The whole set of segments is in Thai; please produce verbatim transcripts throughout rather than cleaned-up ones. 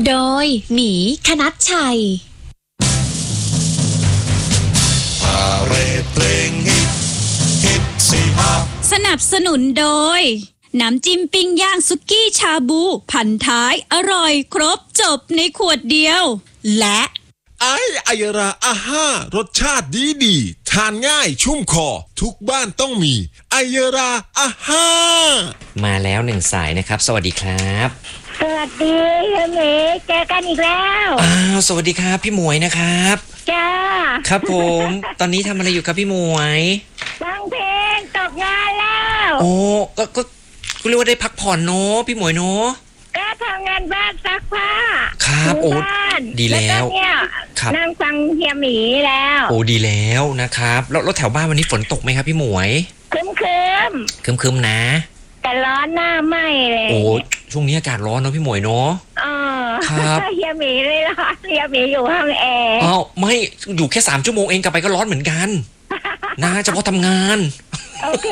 โดยหมีคณัชชัยสนับสนุนโดยน้ำจิ้มปิ้งย่างสุกี้ชาบูพันท้ายอร่อยครบจบในขวดเดียวและไอไอยราอาห้ารสชาติดีดีทานง่ายชุ่มคอทุกบ้านต้องมีไอยราอาห้ามาแล้วหนึ่งสายนะครับสวัสดีครับสวัสดีเฮียหมีเจอกันอีกแล้วอ้าวสวัสดีครับพี่หมวยนะครับจ้าครับผมตอนนี้ทำอะไรอยู่ครับพี่หมวยฟังเพลงตกงานแล้วโอ้ก็ก็เรียกว่าได้พักผ่อนเนาะพี่หมวยเนาะก็ทำงานบ้านซักผ้าครับโอ้ดีแล้วครับนั่งฟังเฮียหมีแล้วโอ้ดีแล้วนะครับแล้วรถแถวบ้านวันนี้ฝนตกไหมครับพี่หมวยคึมคึมคึมคึมนะแต่ร้อนหน้าไหม้เลยโอ้ช่วงนี้อากาศร้อนเนาะพี่หมวยเนาะอ๋อครับเฮียหมีเลยเหรอเฮียหมีอยู่ห้องแอร์อ้าวไม่อยู่แค่สามชั่วโมงเองกลับไปก็ร้อนเหมือนกันนะเฉพาะทำงานโอเค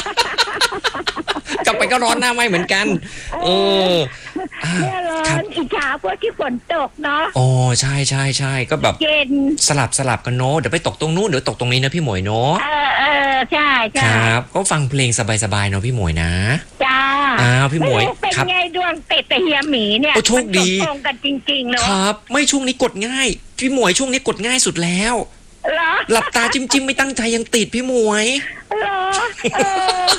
กลับไปก็ร้อนหน้าไหม้เหมือนกันเออเนี่ยร้อนอิจฉาพวกที่ฝนตกเนาะอ๋อใช่ใช่ใช่ก็แบบเย็นสลับสลับกันเนาะเดี๋ยวไปตกตรงนู้นเดี๋ยวตกตรงนี้นะพี่หมวยเนาะเออเออใช่ใช่ครับก็ฟังเพลงสบายๆเนาะพี่หมวยนะจ้าอ้าวพี่หมวยเป็นไงดวงติดแต่เฮียหมีเนี่ยโอ้โชคดีตรงกันจริงๆเนาะครับไม่ช่วงนี้กดง่ายพี่หมวยช่วงนี้กดง่ายสุดแล้วหลับตาจิ้มจิ้มไม่ตั้งใจยังติดพี่หมวยเหรอเออ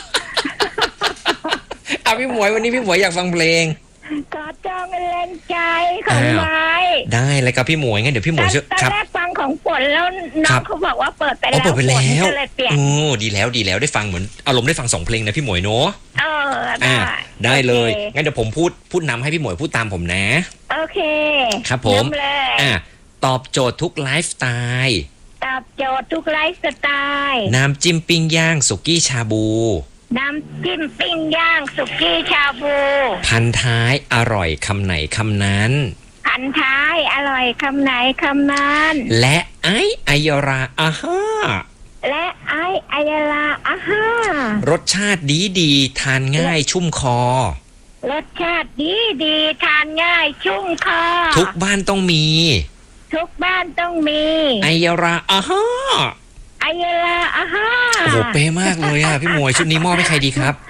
อ่ะพี่หมวยวันนี้พี่หมวยอยากฟังเพลงกอดจองเป็นแรงใจของไม้ได้เลยครับพี่หมวยงั้นเดี๋ยวพี่หมวยตอนแรกฟังของฝนแล้วน้องเขาบอกว่าเปิดไปแล้วเปิดไปแล้วก็เลยเปลี่ยนโอ้ดีแล้วดีแล้วได้ฟังเหมือนอารมณ์ได้ฟังสองเพลงนะพี่หมวยเนาะเออได้ได้เลยงั้นเดี๋ยวผมพูดพูดนำให้พี่หมวยพูดตามผมนะโอเคครับผมอ่ะตอบโจทย์ทุกไลฟ์สไตล์ตอบโจทย์ทุกไลฟ์สไตล์น้ำจิ้มปิ้งย่างสุกี้ชาบูน้ำจิ้มปิ้งย่างสุกี้ชาบูพันท้ายอร่อยคำไหนคำนั้นพันท้ายอร่อยคำไหนคำนั้นและไอไอยราอาห้าและไอไอยราอาห้ารสชาติดีดีทานง่ายชุ่มคอรสชาติดีดีทานง่ายชุ่มคอทุกบ้านต้องมีทุกบ้านต้องมีไอยราอาห้าไอยราอาห้าโอ้โหเป๊ะมากเลยอ่ะพี่หมวยชุดนี้มอบให้ใครดีครับ